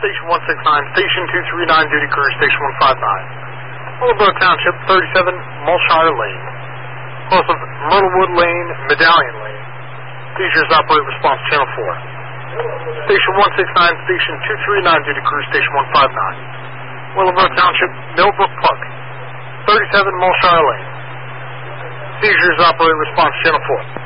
Station 169, Station 239, duty crew, Station 159. Willowboro Township, 37 Mulshire Lane. Close of Myrtlewood Lane, Medallion Lane. Seizures operate response channel 4. Station 169, Station 239, duty crew, Station 159. Willowboro Township, Millbrook Park, 37 Mulshire Lane. Seizures operate response channel 4.